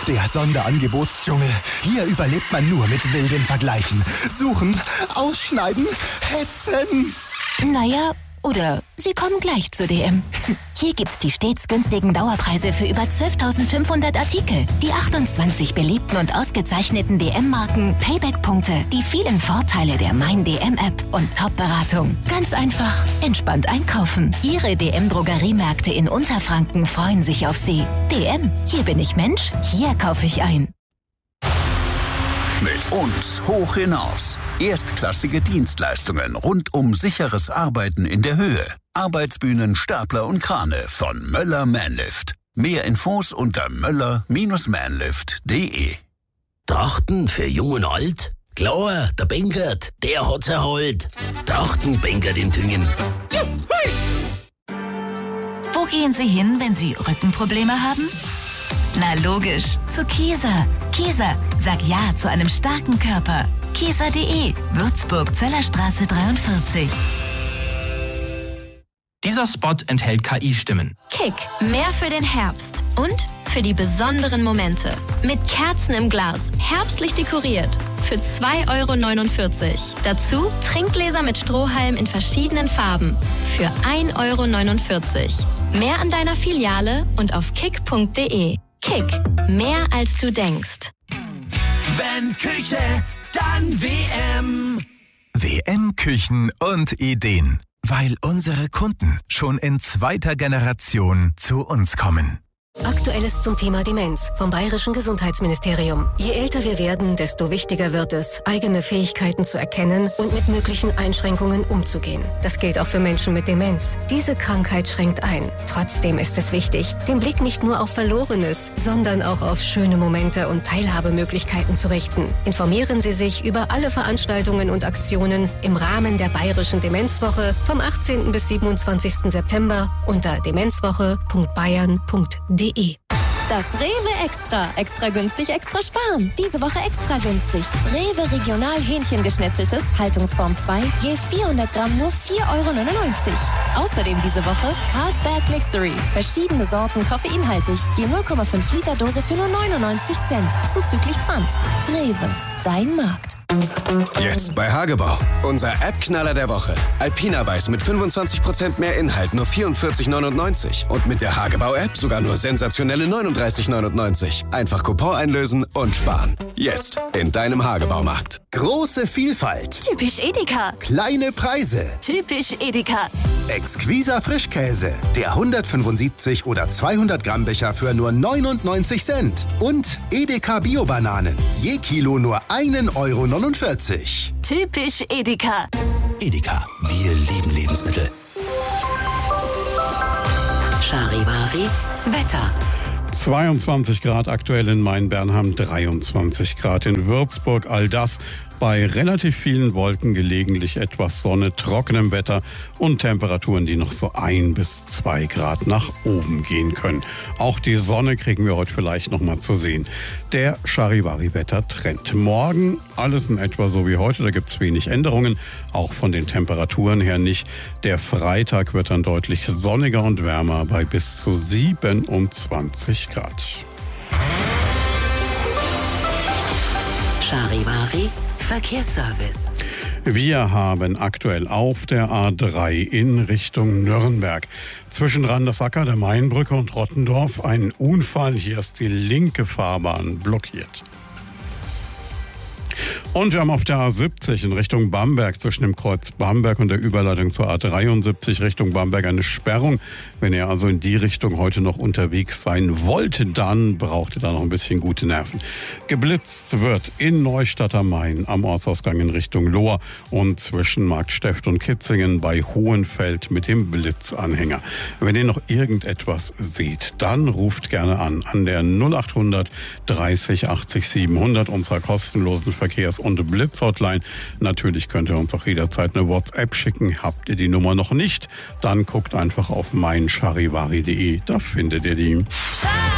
Der Sonderangebotsdschungel. Hier überlebt man nur mit wilden Vergleichen. Suchen, ausschneiden, hetzen. Naja, oder Sie kommen gleich zu DM. Hier gibt's die stets günstigen Dauerpreise für über 12.500 Artikel. Die 28 beliebten und ausgezeichneten DM-Marken, Payback-Punkte, die vielen Vorteile der Mein DM-App und Top-Beratung. Ganz einfach, entspannt einkaufen. Ihre DM-Drogeriemärkte in Unterfranken freuen sich auf Sie. DM, hier bin ich Mensch, hier kaufe ich ein. Mit uns hoch hinaus. Erstklassige Dienstleistungen rund um sicheres Arbeiten in der Höhe. Arbeitsbühnen, Stapler und Krane von Möller Manlift. Mehr Infos unter möller-manlift.de. Trachten für Jung und Alt? Klar, der Bengert, der hat's erholt. Trachten Bengert in Tüngen. Wo gehen Sie hin, wenn Sie Rückenprobleme haben? Na logisch, zu Kieser. Kieser, sag ja zu einem starken Körper. Kieser.de, Würzburg, Zellerstraße 43. Dieser Spot enthält KI-Stimmen. Kick, mehr für den Herbst und für die besonderen Momente. Mit Kerzen im Glas, herbstlich dekoriert. Für 2,49 €. Dazu Trinkgläser mit Strohhalm in verschiedenen Farben. Für 1,49 €. Mehr an deiner Filiale und auf kick.de. Kick, mehr als du denkst. Wenn Küche, dann WM. WM Küchen und Ideen, weil unsere Kunden schon in 2. Generation zu uns kommen. Aktuelles zum Thema Demenz vom Bayerischen Gesundheitsministerium. Je älter wir werden, desto wichtiger wird es, eigene Fähigkeiten zu erkennen und mit möglichen Einschränkungen umzugehen. Das gilt auch für Menschen mit Demenz. Diese Krankheit schränkt ein. Trotzdem ist es wichtig, den Blick nicht nur auf Verlorenes, sondern auch auf schöne Momente und Teilhabemöglichkeiten zu richten. Informieren Sie sich über alle Veranstaltungen und Aktionen im Rahmen der Bayerischen Demenzwoche vom 18. bis 27. September unter demenzwoche.bayern.de. Das Rewe Extra. Extra günstig, extra sparen. Diese Woche extra günstig. Rewe Regional Hähnchengeschnetzeltes, Haltungsform 2, je 400 Gramm nur 4,99 €. Außerdem diese Woche Carlsberg Mixery. Verschiedene Sorten koffeinhaltig, je 0,5 Liter Dose für nur 99 Cent. Zuzüglich Pfand. Rewe, dein Markt. Jetzt bei Hagebau. Unser App-Knaller der Woche. Alpina Weiß mit 25% mehr Inhalt, nur 44,99 €. Und mit der Hagebau-App sogar nur sensationelle 39,99 €. Einfach Coupon einlösen und sparen. Jetzt in deinem Hagebaumarkt. Große Vielfalt. Typisch Edeka. Kleine Preise. Typisch Edeka. Exquiser Frischkäse. Der 175 oder 200 Gramm Becher für nur 99 Cent. Und Edeka Bio-Bananen. Je Kilo nur 1,49 €. Typisch Edeka. Edeka, wir lieben Lebensmittel. Charivari, Wetter. 22 Grad aktuell in Main-Bernham, 23 Grad in Würzburg. All das bei relativ vielen Wolken, gelegentlich etwas Sonne, trockenem Wetter und Temperaturen, die noch so 1 bis 2 Grad nach oben gehen können. Auch die Sonne kriegen wir heute vielleicht noch mal zu sehen. Der Charivari-Wettertrend. Morgen alles in etwa so wie heute, da gibt es wenig Änderungen, auch von den Temperaturen her nicht. Der Freitag wird dann deutlich sonniger und wärmer bei bis zu 27 Grad. Charivari Verkehrsservice. Wir haben aktuell auf der A3 in Richtung Nürnberg zwischen Randersacker, der Mainbrücke und Rottendorf einen Unfall. Hier ist die linke Fahrbahn blockiert. Und wir haben auf der A70 in Richtung Bamberg zwischen dem Kreuz Bamberg und der Überleitung zur A73 Richtung Bamberg eine Sperrung. Wenn ihr also in die Richtung heute noch unterwegs sein wollt, dann braucht ihr da noch ein bisschen gute Nerven. Geblitzt wird in Neustadt am Main am Ortsausgang in Richtung Lohr und zwischen Marktsteft und Kitzingen bei Hohenfeld mit dem Blitzanhänger. Wenn ihr noch irgendetwas seht, dann ruft gerne an der 0800 30 80 700 unserer kostenlosen Verkehrs- und Blitzhotline. Natürlich könnt ihr uns auch jederzeit eine WhatsApp schicken. Habt ihr die Nummer noch nicht? Dann guckt einfach auf meincharivari.de. Da findet ihr die.